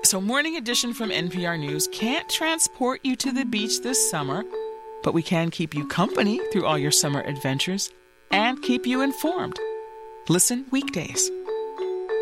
So Morning Edition from NPR News can't transport you to the beach this summer, but we can keep you company through all your summer adventures and keep you informed. Listen weekdays